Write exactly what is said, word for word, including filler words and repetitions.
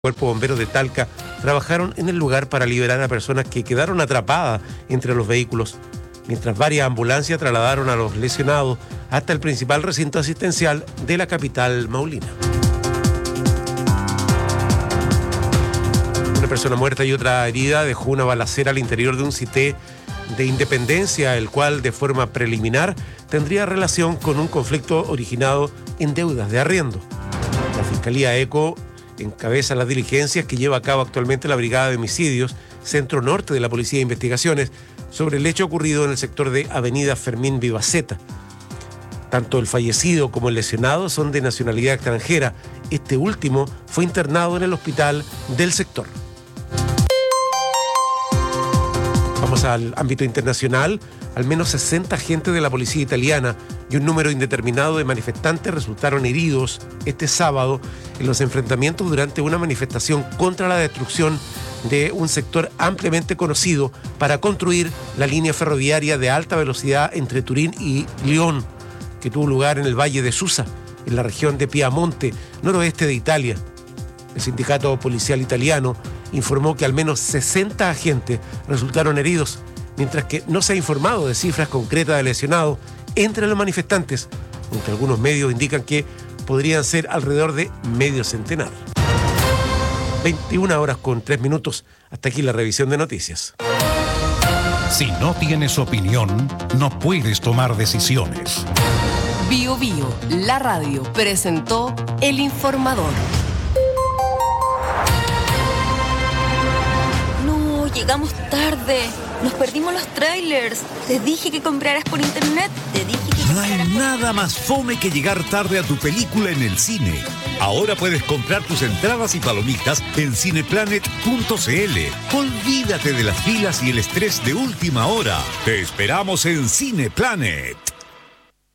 Cuerpo de Bomberos de Talca trabajaron en el lugar para liberar a personas que quedaron atrapadas entre los vehículos, mientras varias ambulancias trasladaron a los lesionados hasta el principal recinto asistencial de la capital maulina. Una persona muerta y otra herida dejó una balacera al interior de un cité de Independencia, el cual de forma preliminar tendría relación con un conflicto originado en deudas de arriendo. La Fiscalía ECO encabeza las diligencias que lleva a cabo actualmente la Brigada de Homicidios Centro Norte de la Policía de Investigaciones sobre el hecho ocurrido en el sector de Avenida Fermín Vivaceta. Tanto el fallecido como el lesionado son de nacionalidad extranjera. Este último fue internado en el hospital del sector. Vamos al ámbito internacional. Al menos sesenta agentes de la policía italiana y un número indeterminado de manifestantes resultaron heridos este sábado en los enfrentamientos durante una manifestación contra la destrucción de un sector ampliamente conocido para construir la línea ferroviaria de alta velocidad entre Turín y Lión, que tuvo lugar en el Valle de Susa, en la región de Piamonte, noroeste de Italia. El sindicato policial italiano informó que al menos sesenta agentes resultaron heridos, mientras que no se ha informado de cifras concretas de lesionados entre los manifestantes, aunque algunos medios indican que podrían ser alrededor de medio centenar. veintiuna horas con tres minutos. Hasta aquí la revisión de noticias. Si no tienes opinión, no puedes tomar decisiones. Bio Bio, la radio, presentó El Informador. No, llegamos tarde. Nos perdimos los trailers. Te dije que compraras por internet. Te dije que No hay nada más fome que llegar tarde a tu película en el cine. Ahora puedes comprar tus entradas y palomitas en cineplanet punto c l. Olvídate de las filas y el estrés de última hora. Te esperamos en Cineplanet.